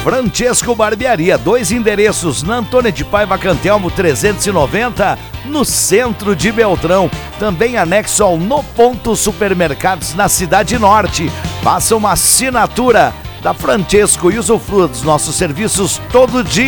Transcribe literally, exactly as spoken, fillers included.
Francesco Barbearia, dois endereços, na Antônia de Paiva Cantelmo trezentos e noventa, no centro de Beltrão. Também anexo ao No Ponto Supermercados, na Cidade Norte. Faça uma assinatura da Francesco e usufrua dos nossos serviços todo dia.